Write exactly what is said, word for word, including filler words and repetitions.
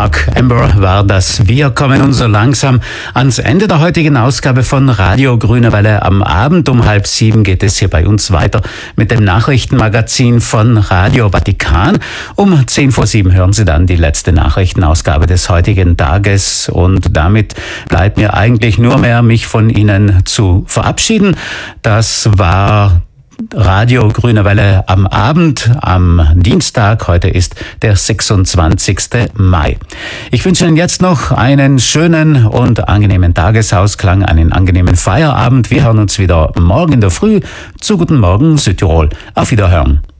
Mark Amber war das. Wir kommen nun so langsam ans Ende der heutigen Ausgabe von Radio Grüne Welle. Am Abend um halb sieben geht es hier bei uns weiter mit dem Nachrichtenmagazin von Radio Vatikan. Um zehn vor sieben hören Sie dann die letzte Nachrichtenausgabe des heutigen Tages. Und damit bleibt mir eigentlich nur mehr, mich von Ihnen zu verabschieden. Das war Radio Grüne Welle am Abend, am Dienstag. Heute ist der sechsundzwanzigste Mai. Ich wünsche Ihnen jetzt noch einen schönen und angenehmen Tagesausklang, einen angenehmen Feierabend. Wir hören uns wieder morgen in der Früh. Zu guten Morgen, Südtirol. Auf Wiederhören.